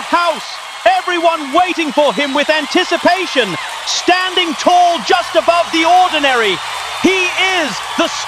the house. Everyone waiting for him with anticipation, standing tall just above the ordinary. He is the